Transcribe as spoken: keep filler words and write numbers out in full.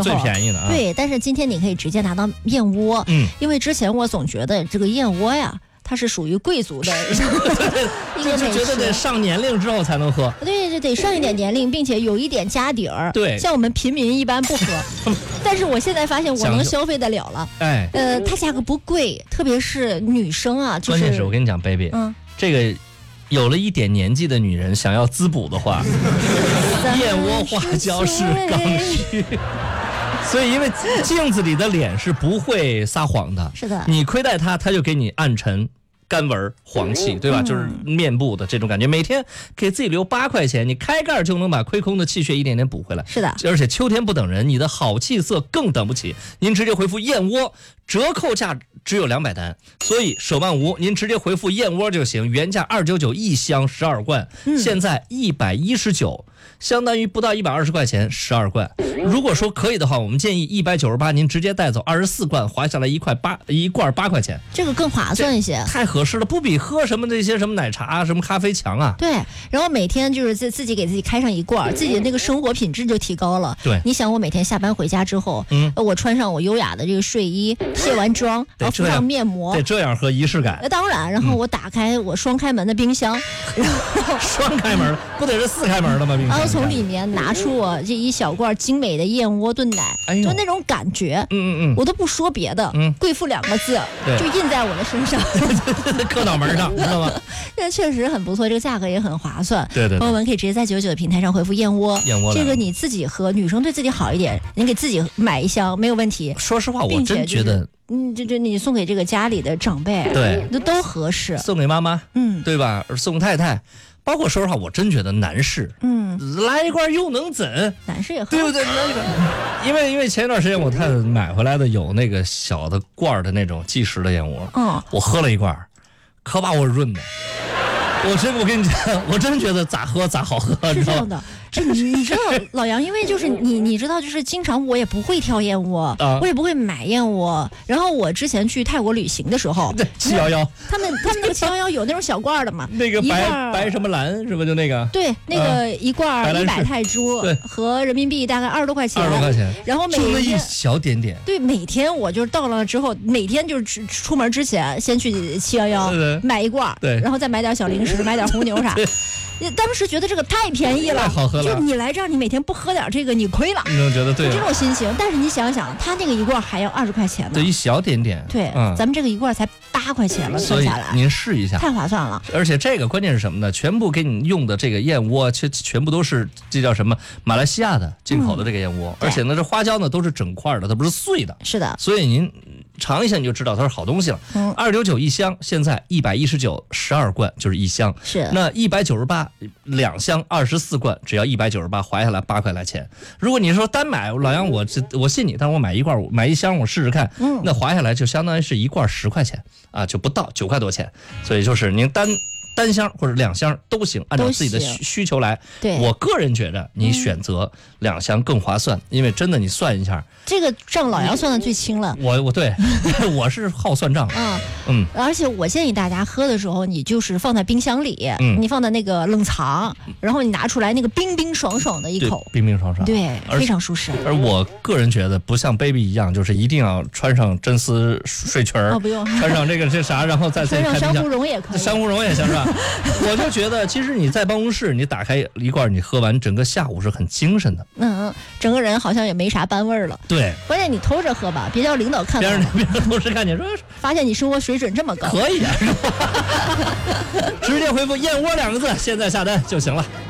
最便宜的啊。 对，但是今天你可以直接拿到燕窝， 嗯， 因为之前我总觉得这个燕窝呀，它是属于贵族的一个美就觉得得食。 上年龄之后才能喝。 对对对，上一点年龄，并且有一点家底儿。 对， 像我们平民一般不喝，但是我现在发现我能消费得了了。 哎， 呃，它价格不贵，特别是女生啊，就是关键是我跟你讲 ，baby，嗯，这个有了一点年纪的女人想要滋补的话，燕窝花椒是刚需。所以，因为镜子里的脸是不会撒谎的， 是的， 你亏待它，它就给你暗沉、干纹、黄气，对吧？嗯、就是面部的这种感觉。每天给自己留八块钱，你开盖就能把亏空的气血一点点补回来。 是的， 而且秋天不等人，你的好气色更等不起。您直接回复燕窝，折扣价只有两百单，所以手慢无，您直接回复燕窝就行。原价二九九一箱十二罐，嗯、现在一百一十九。相当于不到一百二十块钱十二罐，如果说可以的话，我们建议一百九十八，您直接带走二十四罐，划下来一块八一罐八块钱， 这个更划算一些， 太合适了，不比喝什么这些什么奶茶、什么咖啡强啊。 对，然后每天就是自自己给自己开上一罐，自己的那个生活品质就提高了。 对， 你想我每天下班回家之后，嗯，我穿上我优雅的这个睡衣，卸完妆，然后敷上面膜， 得这样和仪式感。 那当然，然后我打开我双开门的冰箱，然后双开门不得是四开门的吗？冰箱。 然后从里面拿出我这一小罐精美的燕窝炖奶，哎、就那种感觉，嗯嗯嗯，我都不说别的，嗯，贵妇两个字就印在我的身上， 刻脑门上，知道吗？ 这确实很不错，这个价格也很划算。 对 对, 对， 朋友们可以直接在九九的平台上回复燕窝， 燕窝， 这个你自己喝，女生对自己好一点，您给自己买一箱没有问题。 说实话，我真觉得。 嗯，这这你送给这个家里的长辈， 对， 那都合适。 送给妈妈，嗯，对吧？送太太，包括说实话，我真觉得男士，嗯，来一罐又能怎？ 男士也喝， 对不对？那个，因为因为前一段时间我太太买回来的有那个小的罐的那种即食的燕窝，嗯，我喝了一罐，可把我润的。我真我跟你讲，我真觉得咋喝咋好喝， 是这样的。哎，你你知道老杨，因为就是你你知道，就是经常我也不会挑燕窝，啊、我也不会买燕窝。然后我之前去泰国旅行的时候， 对七幺幺， 他们他们那个七幺幺有那种小罐的嘛， 那个白白什么蓝是不就那个？ 对，那个一罐一百泰铢， 对， 和人民币大概二十多块钱， 二十多块钱。 然后每天就那一小点点。 对，每天我就是到了之后，每天就是出门之前先去七幺幺买一罐， 对， 然后再买点小零食，买点红牛啥。当时觉得这个太便宜了， 太好喝了。 就你来这儿，你每天不喝点这个，你亏了。 你能觉得对？ 这种心情。但是你想想，他那个一罐还要二十块钱呢。 对，一小点点。 对，嗯，咱们这个一罐才八块钱了，算下来。 您试一下， 太划算了。 而且这个关键是什么呢？全部给你用的这个燕窝，全全部都是这叫什么？马来西亚的进口的这个燕窝，嗯、而且呢，这花椒呢都是整块的，它不是碎的。 是的。 所以您尝一下你就知道它是好东西了。嗯，二九九一箱，现在一百一十九十二罐就是一箱。 是。 那一百九十八两箱。二十四罐只要一百九十八，划下来八块来钱。如果你说单买，老杨我我信你，但我买一罐买一箱我试试看，嗯，那划下来就相当于是一罐十块钱啊，就不到九块多钱。所以就是您单单箱或者两箱都行，按照自己的需需求来。 对， 我个人觉得你选择两箱更划算，嗯、因为真的你算一下， 这个账老杨算的最清了。 我我对我是好算账。 嗯嗯，而且我建议大家喝的时候，你就是放在冰箱里，嗯、你放在那个冷藏，然后你拿出来那个冰冰爽爽的一口， 冰冰爽爽， 对，非常舒适。 而我个人觉得，不像 baby 一样，就是一定要穿上真丝睡裙儿， 哦不用， 穿上这个这啥，然后再再穿上珊瑚绒也可以， 珊瑚绒也行是吧？我就觉得，其实你在办公室，你打开一罐，你喝完，整个下午是很精神的。 嗯，整个人好像也没啥班味儿了。 对， 关键你偷着喝吧，别叫领导看到。 别人别人同事看见说， 发现你生活水准这么高， 可以啊，直接回复燕窝两个字，现在下单就行了。